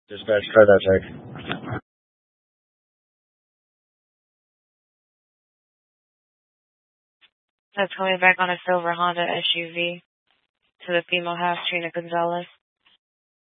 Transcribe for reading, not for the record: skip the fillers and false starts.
Dispatch, try that check. That's coming back on a silver Honda SUV to the female half, Trina Gonzalez.